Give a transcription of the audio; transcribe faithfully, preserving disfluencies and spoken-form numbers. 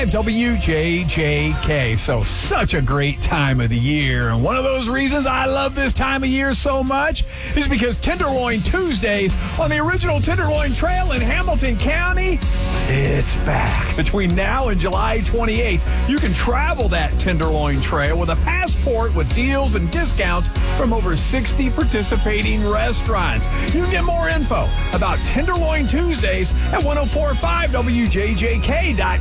W J J K. So, such a great time of the year. And one of those reasons I love this time of year so much is because Tenderloin Tuesdays on the original Tenderloin Trail in Hamilton County, it's back. Between now and July twenty-eighth, you can travel that Tenderloin Trail with a passport with deals and discounts from over sixty participating restaurants. You can get more info about Tenderloin Tuesdays at ten forty-five W J J K dot com.